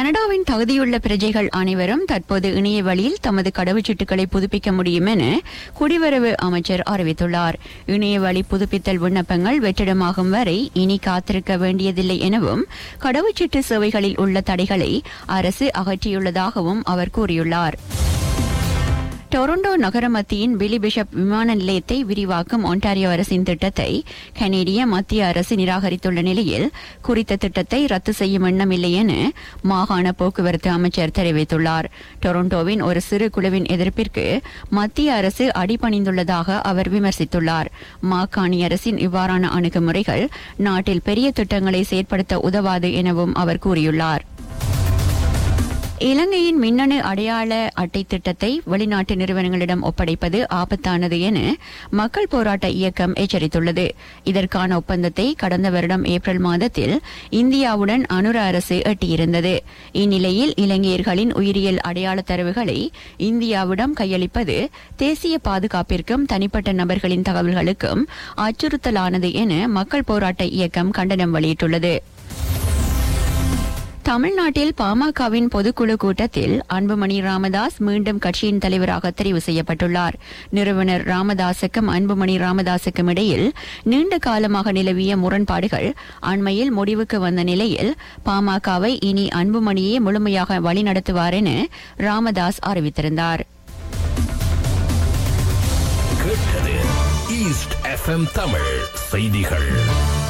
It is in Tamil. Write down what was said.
கனடாவின் தகுதியுள்ள பிரஜைகள் அனைவரும் தற்போது இணைய வழியில் தமது கடவுச்சீட்டுகளை புதுப்பிக்க முடியும் என குடிவரவு அமைச்சர் அறிவித்துள்ளார். இணைய வழி புதுப்பித்தல் விண்ணப்பங்கள் வெற்றிடமாகும் வரை இனி காத்திருக்க வேண்டியதில்லை எனவும் கடவுச்சீட்டு சேவைகளில் உள்ள தடைகளை அரசு அகற்றியுள்ளதாகவும் அவர் கூறியுள்ளார். டொரண்டோ நகர மத்தியின் பிலி பிஷப் விமான நிலையத்தை விரிவாக்கும் ஒன்டாரியோ அரசின் திட்டத்தை கனேடிய மத்திய அரசு நிராகரித்துள்ள நிலையில் குறித்த திட்டத்தை ரத்து செய்யும் எண்ணமில்லை என மாகாண போக்குவரத்து அமைச்சர் தெரிவித்துள்ளார். டொரண்டோவின் ஒரு சிறு குழுவின் எதிர்ப்பிற்கு மத்திய அரசு அடிபணிந்துள்ளதாக அவர் விமர்சித்துள்ளார். மாகாணி அரசின் இவ்வாறான அணுகுமுறைகள் நாட்டில் பெரிய திட்டங்களை செயற்படுத்த உதவாது எனவும் அவர் கூறியுள்ளார். இலங்கையின் மின்னணு அடையாள அட்டை திட்டத்தை வெளிநாட்டு நிறுவனங்களிடம் ஒப்படைப்பது ஆபத்தானது என மக்கள் போராட்ட இயக்கம் எச்சரித்துள்ளது. இதற்கான ஒப்பந்தத்தை கடந்த வருடம் ஏப்ரல் மாதத்தில் இந்தியாவுடன் அனுர அரசு எட்டியிருந்தது. இந்நிலையில் இலங்கையர்களின் உயிரியல் அடையாள தரவுகளை இந்தியாவிடம் கையளிப்பது தேசிய பாதுகாப்பிற்கும் தனிப்பட்ட நபர்களின் தகவல்களுக்கும் அச்சுறுத்தலானது என மக்கள் போராட்ட இயக்கம் கண்டனம் வெளியிட்டுள்ளது. தமிழ்நாட்டில் பாமகவின் பொதுக்குழு கூட்டத்தில் அன்புமணி ராமதாஸ் மீண்டும் கட்சியின் தலைவராக தெரிவு செய்யப்பட்டுள்ளார். நிறுவனர் ராமதாசுக்கும் அன்புமணி ராமதாசுக்கும் இடையில் நீண்ட காலமாக நிலவிய முரண்பாடுகள் அண்மையில் முடிவுக்கு வந்த நிலையில் பாமகவை இனி அன்புமணியே முழுமையாக வழிநடத்துவார் என ராமதாஸ் அறிவித்திருந்தார். ஈஸ்ட் FM தமிழ் செய்திகள்.